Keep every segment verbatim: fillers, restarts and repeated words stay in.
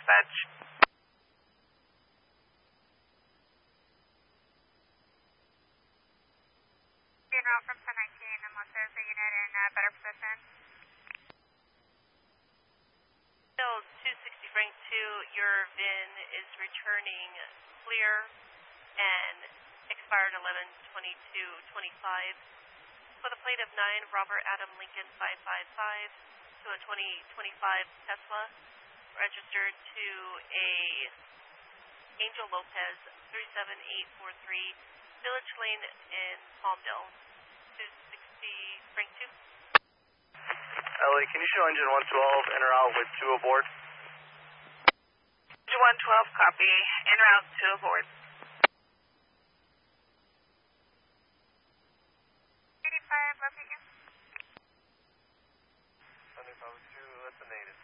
dispatch. General from ten nineteen, unless there's a unit in a better position. Still two sixty Frank two, your V I N is returning clear and expired eleven twenty-two twenty-five. With a plate of nine, Robert Adam Lincoln five five five to a twenty twenty-five Tesla, registered to a Angel Lopez three seven eight four three, Village Lane in Palmdale, two sixty Frank two. Ellie, can you show engine one twelve in or out with two aboard? Engine one twelve, copy. En route, two aboard. eighty-five, locate you. seventy-five two, that's a native.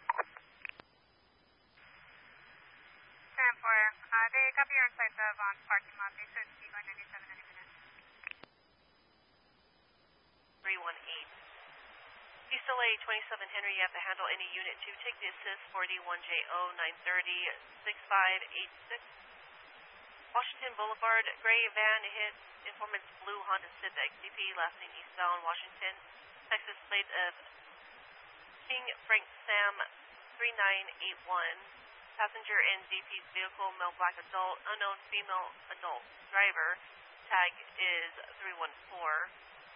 ten four, uh, they copy your insights of on parking lot. They should be going ninety-seven any minute. three one eight. East L A twenty-seven Henry, you have to handle any unit two. Take the assist for D one J O nine thirty six five eight six. Washington Boulevard, gray van hit informant's blue Honda Civic. D P last name eastbound Washington. Texas plate of King Frank Sam three nine eight one. Passenger in D P's vehicle, male black adult, unknown female adult driver. Tag is three one four.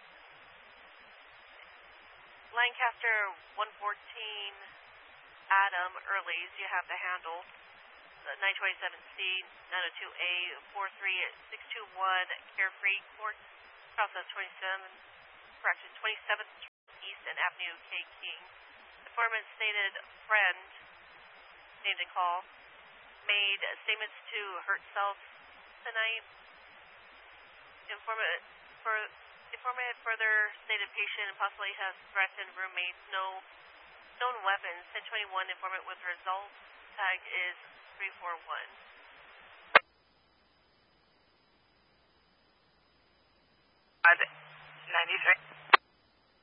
Lancaster one fourteen Adam Early's, you have to handle nine twenty-seven C nine oh two A four three six two one Carefree Court, process twenty-seven, correction, twenty-seventh East and Avenue K King. Informant stated friend, named a call, made statements to herself tonight. Informant for Informant further stated patient possibly has threatened roommates. No known weapons. ten twenty-one informant with results. Tag is three four one. ninety-three.